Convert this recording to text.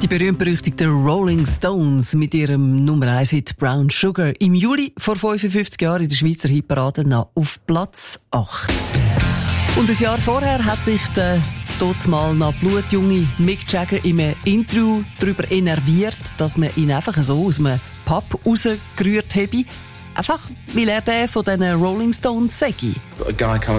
Die berühmt-berüchtigten Rolling Stones mit ihrem Nummer 1 Hit Brown Sugar. Im Juli vor 55 Jahren in der Schweizer Hitparade noch auf Platz 8. Und ein Jahr vorher hat sich der mal noch blutjunge Mick Jagger im Interview darüber enerviert, dass man ihn einfach so aus einem Pub rausgerührt habe. Einfach, weil er der von den Rolling Stones sei.